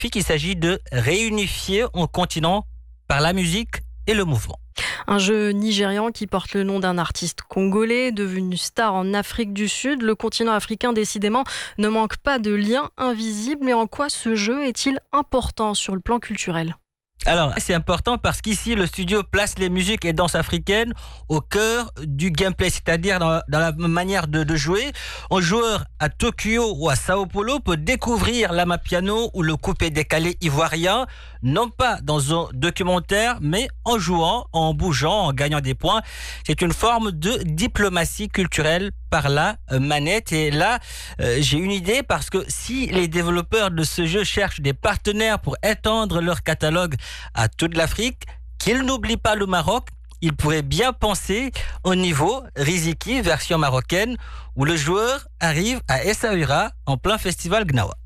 Il s'agit de réunifier un continent par la musique et le mouvement. Un jeu nigérian qui porte le nom d'un artiste congolais devenu star en Afrique du Sud. Le continent africain, décidément, ne manque pas de liens invisibles. Mais en quoi ce jeu est-il important sur le plan culturel ? Alors, c'est important parce qu'ici, le studio place les musiques et danses africaines au cœur du gameplay, c'est-à-dire dans la manière de jouer. Un joueur à Tokyo ou à Sao Paulo peut découvrir l'amapiano ou le coupé-décalé ivoirien, non pas dans un documentaire, mais en jouant, en bougeant, en gagnant des points. C'est une forme de diplomatie culturelle par la manette. Et là, j'ai une idée parce que si les développeurs de ce jeu cherchent des partenaires pour étendre leur catalogue à toute l'Afrique, qu'ils n'oublient pas le Maroc, ils pourraient bien penser au niveau Riziki version marocaine où le joueur arrive à Essaouira en plein festival Gnawa.